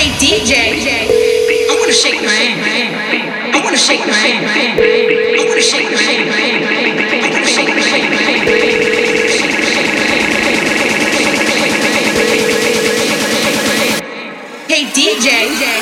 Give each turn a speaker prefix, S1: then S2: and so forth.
S1: Hey DJ, I wanna shake my hand. I wanna shake my hand. I wanna shake my hand. I wanna shake my hand. Hey DJ.